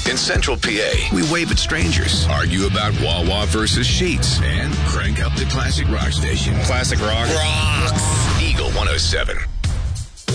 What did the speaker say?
In Central PA, we wave at strangers, argue about Wawa versus Sheets, and crank up the classic rock station. Classic rock. Rocks! Eagle 107.